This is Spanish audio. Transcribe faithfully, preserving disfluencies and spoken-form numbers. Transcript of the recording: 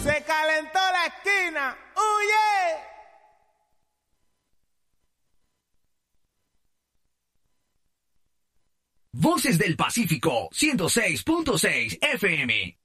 Se calentó la esquina. ¡Huye! Voces del Pacífico, ciento seis punto seis F M.